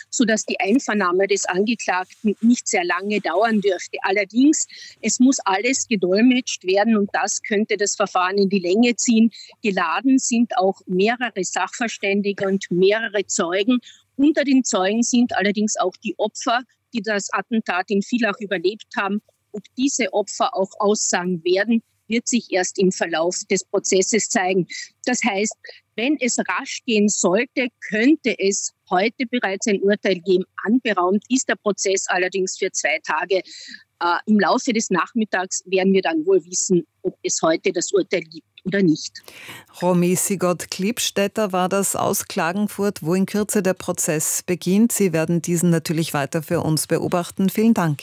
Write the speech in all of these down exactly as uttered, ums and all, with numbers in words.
sodass die Einvernahme des Angeklagten nicht sehr lange dauern dürfte. Allerdings, es muss alles gedolmetscht werden und das könnte das Verfahren in die Länge ziehen. Geladen sind auch mehrere Sachverständige und mehrere Zeugen. Unter den Zeugen sind allerdings auch die Opfer, die das Attentat in Villach überlebt haben. Ob diese Opfer auch aussagen werden, wird sich erst im Verlauf des Prozesses zeigen. Das heißt, wenn es rasch gehen sollte, könnte es heute bereits ein Urteil geben. Anberaumt ist der Prozess allerdings für zwei Tage. Äh, Im Laufe des Nachmittags werden wir dann wohl wissen, ob es heute das Urteil gibt oder nicht. Romy Sigott-Kliebstetter war das aus Klagenfurt, wo in Kürze der Prozess beginnt. Sie werden diesen natürlich weiter für uns beobachten. Vielen Dank.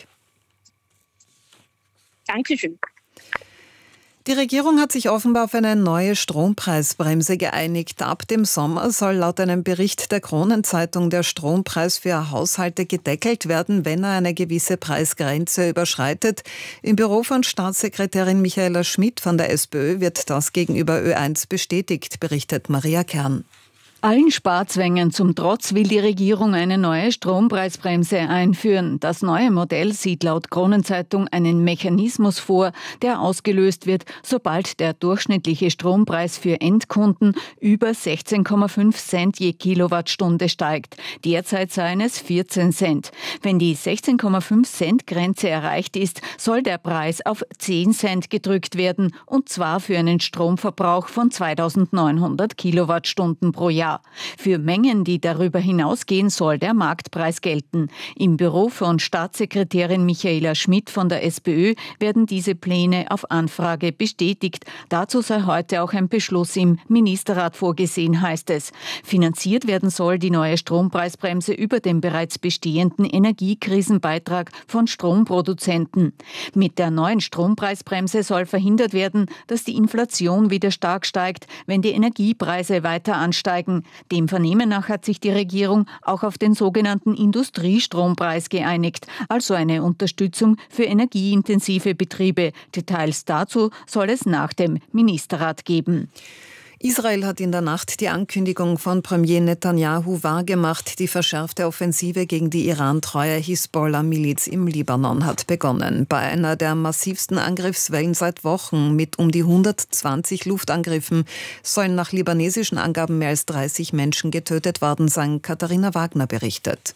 Dankeschön. Die Regierung hat sich offenbar auf eine neue Strompreisbremse geeinigt. Ab dem Sommer soll laut einem Bericht der Kronenzeitung der Strompreis für Haushalte gedeckelt werden, wenn er eine gewisse Preisgrenze überschreitet. Im Büro von Staatssekretärin Michaela Schmidt von der SPÖ wird das gegenüber Ö eins bestätigt, berichtet Maria Kern. Allen Sparzwängen zum Trotz will die Regierung eine neue Strompreisbremse einführen. Das neue Modell sieht laut Kronenzeitung einen Mechanismus vor, der ausgelöst wird, sobald der durchschnittliche Strompreis für Endkunden über sechzehn Komma fünf Cent je Kilowattstunde steigt. Derzeit seien es vierzehn Cent. Wenn die sechzehn Komma fünf Cent Grenze erreicht ist, soll der Preis auf zehn Cent gedrückt werden, und zwar für einen Stromverbrauch von zweitausendneunhundert Kilowattstunden pro Jahr. Für Mengen, die darüber hinausgehen, soll der Marktpreis gelten. Im Büro von Staatssekretärin Michaela Schmidt von der SPÖ werden diese Pläne auf Anfrage bestätigt. Dazu sei heute auch ein Beschluss im Ministerrat vorgesehen, heißt es. Finanziert werden soll die neue Strompreisbremse über den bereits bestehenden Energiekrisenbeitrag von Stromproduzenten. Mit der neuen Strompreisbremse soll verhindert werden, dass die Inflation wieder stark steigt, wenn die Energiepreise weiter ansteigen. Dem Vernehmen nach hat sich die Regierung auch auf den sogenannten Industriestrompreis geeinigt, also eine Unterstützung für energieintensive Betriebe. Details dazu soll es nach dem Ministerrat geben. Israel hat in der Nacht die Ankündigung von Premier Netanyahu wahrgemacht, die verschärfte Offensive gegen die Iran-treue Hisbollah-Miliz im Libanon hat begonnen. Bei einer der massivsten Angriffswellen seit Wochen mit um die hundertzwanzig Luftangriffen sollen nach libanesischen Angaben mehr als dreißig Menschen getötet worden sein. Katharina Wagner berichtet.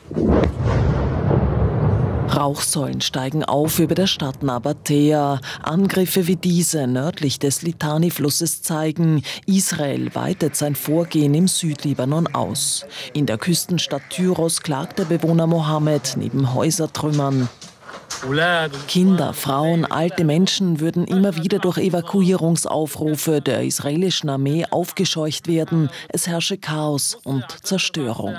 Rauchsäulen steigen auf über der Stadt Nabatea. Angriffe wie diese nördlich des Litani-Flusses zeigen, Israel weitet sein Vorgehen im Südlibanon aus. In der Küstenstadt Tyros klagt der Bewohner Mohammed neben Häusertrümmern. Kinder, Frauen, alte Menschen würden immer wieder durch Evakuierungsaufrufe der israelischen Armee aufgescheucht werden. Es herrsche Chaos und Zerstörung.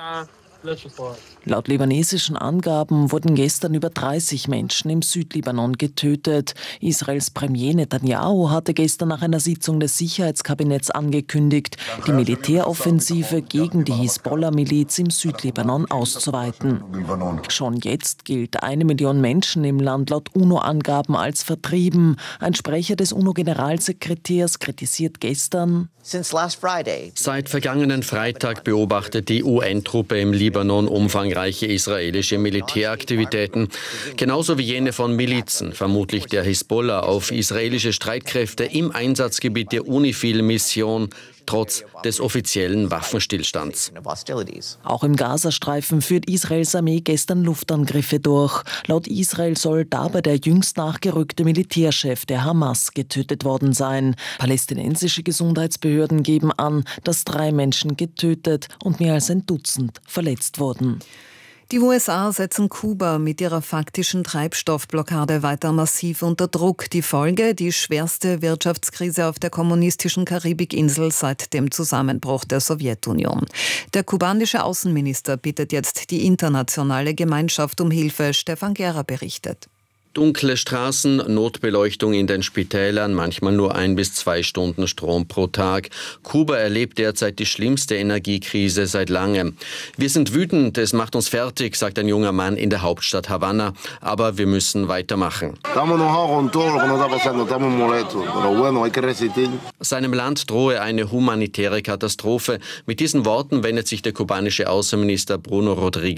Laut libanesischen Angaben wurden gestern über dreißig Menschen im Südlibanon getötet. Israels Premier Netanyahu hatte gestern nach einer Sitzung des Sicherheitskabinetts angekündigt, die Militäroffensive gegen die Hisbollah-Miliz im Südlibanon auszuweiten. Schon jetzt gilt eine Million Menschen im Land laut UNO-Angaben als vertrieben. Ein Sprecher des UNO-Generalsekretärs kritisiert gestern: Seit vergangenen Freitag beobachtet die U N-Truppe im Libanon umfangreiche israelische Militäraktivitäten, genauso wie jene von Milizen, vermutlich der Hisbollah, auf israelische Streitkräfte im Einsatzgebiet der UNIFIL-Mission, trotz des offiziellen Waffenstillstands. Auch im Gazastreifen führt Israels Armee gestern Luftangriffe durch. Laut Israel soll dabei der jüngst nachgerückte Militärchef der Hamas getötet worden sein. Palästinensische Gesundheitsbehörden geben an, dass drei Menschen getötet und mehr als ein Dutzend verletzt wurden. Die U S A setzen Kuba mit ihrer faktischen Treibstoffblockade weiter massiv unter Druck. Die Folge: die schwerste Wirtschaftskrise auf der kommunistischen Karibikinsel seit dem Zusammenbruch der Sowjetunion. Der kubanische Außenminister bittet jetzt die internationale Gemeinschaft um Hilfe. Stefan Gera berichtet. Dunkle Straßen, Notbeleuchtung in den Spitälern, manchmal nur ein bis zwei Stunden Strom pro Tag. Kuba erlebt derzeit die schlimmste Energiekrise seit langem. Wir sind wütend, es macht uns fertig, sagt ein junger Mann in der Hauptstadt Havanna. Aber wir müssen weitermachen. Seinem Land drohe eine humanitäre Katastrophe. Mit diesen Worten wendet sich der kubanische Außenminister Bruno Rodriguez